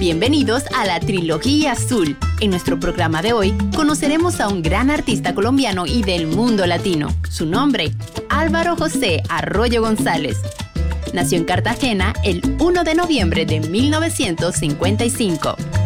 Bienvenidos a la Trilogía Azul. En nuestro programa de hoy conoceremos a un gran artista colombiano y del mundo latino. Su nombre, Álvaro José Arroyo González. Nació en Cartagena el 1 de noviembre de 1955.